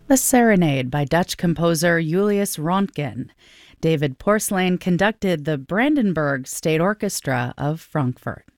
The Serenade by Dutch composer Julius Röntgen. David Porcelain conducted the Brandenburg State Orchestra of Frankfurt.